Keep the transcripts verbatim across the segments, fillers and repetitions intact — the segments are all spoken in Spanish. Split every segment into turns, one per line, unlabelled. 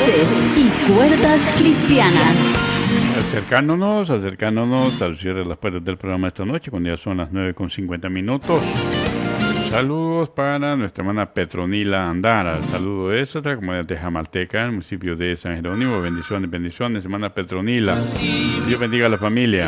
Voces y cuerdas cristianas.
Acercándonos, acercándonos al cierre de las puertas del programa esta noche, cuando ya son las nueve con cincuenta minutos. Saludos para nuestra hermana Petronila Andara. El saludo es otra comunidad de Jamalteca, en el municipio de San Jerónimo. Bendiciones, bendiciones, hermana Petronila. Dios bendiga a la familia.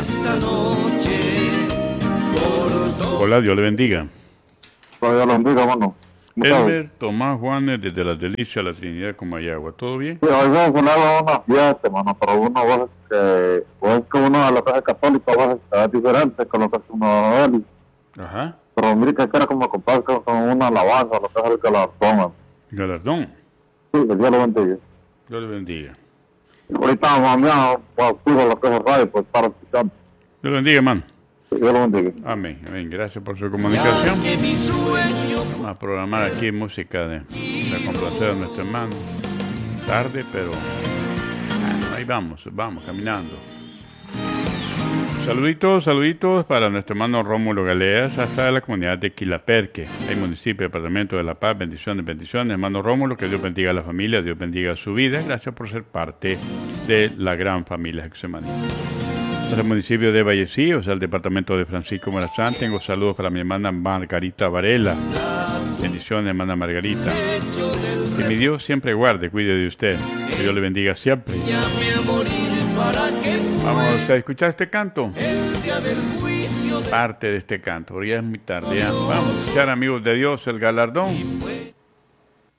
Hola, Dios le bendiga.
Dios le bendiga, hermano.
Elmer Tomás Juanes, desde Las Delicias, La Trinidad, Comayagua. ¿Todo bien?
Sí, hoy vamos a poner una fiesta, hermano, pero uno, vos, que, vos que uno de los que es católico, vos es diferente con lo que es uno de él.
Ajá.
Pero mire que quiera como compartir con una alabanza, lo que es el galardón.
¿Galardón?
Sí, que Dios lo bendiga.
Dios le bendiga.
Ahorita mañana, pues, cuido lo que es el radio, pues, para escuchar.
Dios le bendiga, hermano.
Sí, Dios lo bendiga.
Amén, amén. Gracias por su comunicación. Vamos a programar aquí música de, de complacer a nuestro hermano. Tarde, pero bueno, ahí vamos, vamos caminando. Saluditos, saluditos para nuestro hermano Rómulo Galeas, hasta la comunidad de Quilaperque, el municipio, departamento de La Paz. Bendiciones, bendiciones, hermano Rómulo, que Dios bendiga a la familia, Dios bendiga su vida. Gracias por ser parte de la gran familia Getsemaní. Hasta el municipio de Vallecí, o sea, el departamento de Francisco Morazán. Tengo saludos para mi hermana Margarita Varela. Bendiciones, hermana Margarita. Que mi Dios siempre guarde, cuide de usted. Que Dios le bendiga siempre. Vamos a escuchar este canto. Parte de este canto. Hoy ya es muy tarde. Ya. Vamos a escuchar, amigos de Dios, el galardón.